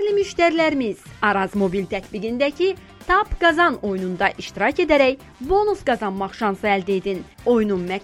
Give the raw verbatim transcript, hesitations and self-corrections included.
Dəyərli müştərilərimiz, Araz mobil tətbiqindəki Tap Qazan oyununda iştirak edərək bonus qazanmaq şansı əldə edin. Oyunun məqsədi